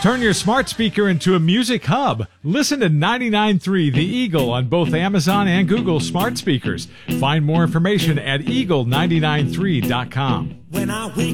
Turn your smart speaker into a music hub. Listen to 99.3 The Eagle on both Amazon and Google smart speakers. Find more information at eagle993.com. When I wake